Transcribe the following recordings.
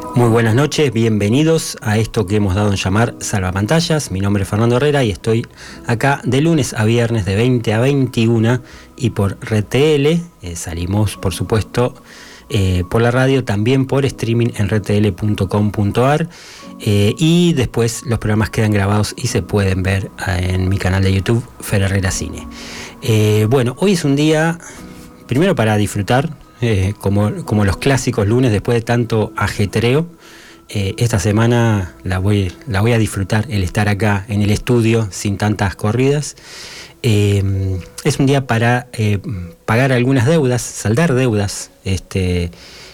Muy buenas noches, bienvenidos a esto que hemos dado en llamar Salvapantallas. Mi nombre es Fernando Herrera y estoy acá de lunes a viernes de 20 a 21 y por RTL, salimos por supuesto por la radio, también por streaming en rtl.com.ar y después los programas quedan grabados y se pueden ver en mi canal de YouTube, Fer Herrera Cine. Bueno, hoy es un día primero para disfrutar, como los clásicos lunes después de tanto ajetreo. Esta semana la voy a disfrutar, el estar acá en el estudio sin tantas corridas. Es un día para pagar algunas deudas, saldar deudas de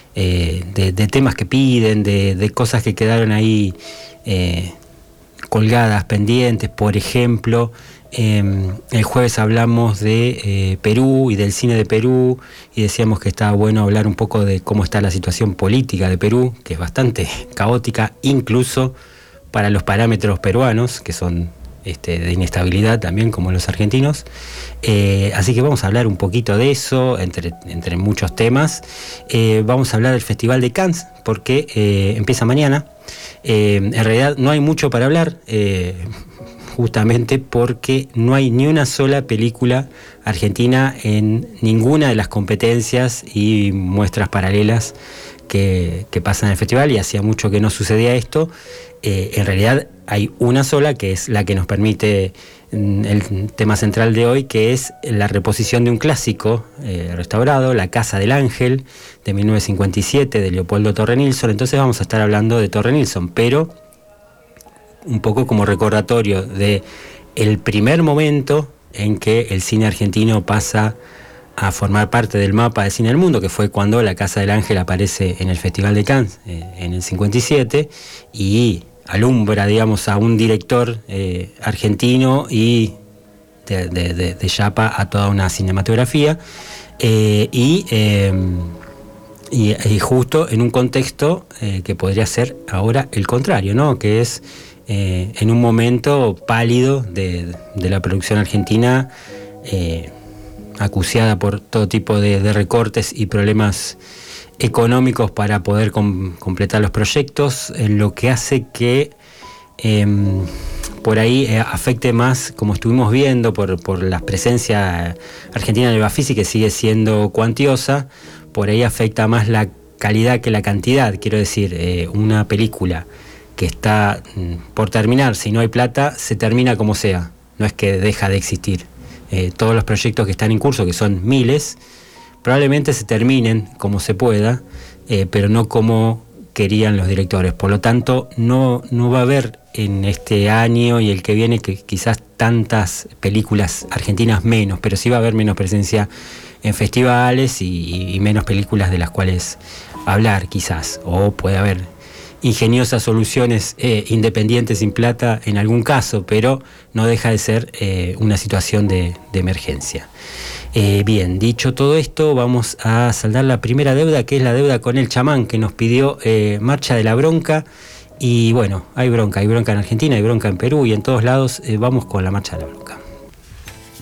temas que piden, de cosas que quedaron ahí colgadas, pendientes. Por ejemplo, el jueves hablamos de Perú y del cine de Perú y decíamos que estaba bueno hablar un poco de cómo está la situación política de Perú, que es bastante caótica, incluso para los parámetros peruanos, que son de inestabilidad también, como los argentinos. Así que vamos a hablar un poquito de eso, entre muchos temas. Vamos a hablar del Festival de Cannes, porque empieza mañana. En realidad no hay mucho para hablar, justamente porque no hay ni una sola película argentina en ninguna de las competencias y muestras paralelas que pasan en el festival, y hacía mucho que no sucedía esto. En realidad hay una sola, que es la que nos permite el tema central de hoy, que es la reposición de un clásico restaurado, La Casa del Ángel, de 1957, de Leopoldo Torre Nilsson. Entonces vamos a estar hablando de Torre Nilsson, pero un poco como recordatorio de el primer momento en que el cine argentino pasa a formar parte del mapa de cine del mundo, que fue cuando La Casa del Ángel aparece en el Festival de Cannes en el 57 y alumbra, digamos, a un director argentino y de chapa a toda una cinematografía y justo en un contexto que podría ser ahora el contrario, ¿no? Que es en un momento pálido de la producción argentina, acuciada por todo tipo de recortes y problemas económicos para poder completar los proyectos, lo que hace que por ahí afecte más, como estuvimos viendo, por la presencia argentina en el Bafisi, que sigue siendo cuantiosa. Por ahí afecta más la calidad que la cantidad. Quiero decir, una película que está por terminar, si no hay plata, se termina como sea, no es que deja de existir. Todos los proyectos que están en curso, que son miles, probablemente se terminen como se pueda, pero no como querían los directores. Por lo tanto, no va a haber en este año y el que viene, que quizás tantas películas argentinas menos, pero sí va a haber menos presencia en festivales y menos películas de las cuales hablar quizás, o puede haber ingeniosas soluciones independientes sin plata en algún caso, pero no deja de ser una situación de emergencia. Bien, dicho todo esto, vamos a saldar la primera deuda, que es la deuda con el chamán, que nos pidió Marcha de la Bronca. Y bueno, hay bronca en Argentina, hay bronca en Perú y en todos lados. Vamos con la Marcha de la Bronca.